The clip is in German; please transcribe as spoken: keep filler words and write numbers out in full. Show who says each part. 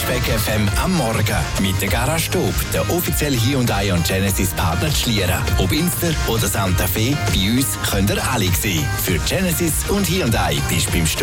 Speaker 1: Swissback F M am Morgen mit der Garage Stub, der offizielle Hyundai und Genesis Partner zu Schlieren. Ob Inster oder Santa Fe, bei uns könnt ihr alle sehen. Für Genesis und Hyundai bist du beim Stub